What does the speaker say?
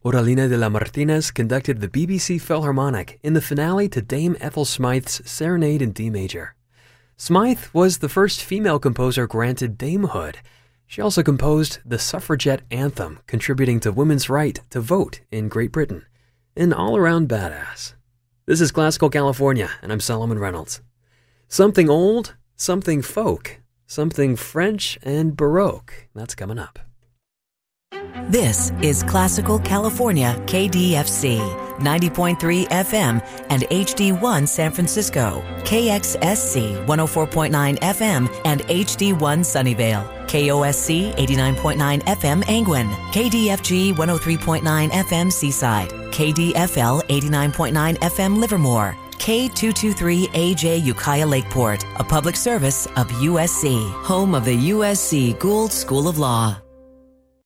Oralina de la Martinez conducted the BBC Philharmonic in the finale to Dame Ethel Smythe's Serenade in D major. Smythe was the first female composer granted damehood. She also composed the suffragette anthem, contributing to women's right to vote in Great Britain. An all-around badass. This is Classical California, and I'm Solomon Reynolds. Something old, something folk, something French and Baroque. That's coming up. This is Classical California KDFC, 90.3 FM and HD1 San Francisco, KXSC 104.9 FM and HD1 Sunnyvale, KOSC 89.9 FM Angwin, KDFG 103.9 FM Seaside, KDFL 89.9 FM Livermore, K223AJ Ukiah Lakeport, a public service of USC, home of the USC Gould School of Law.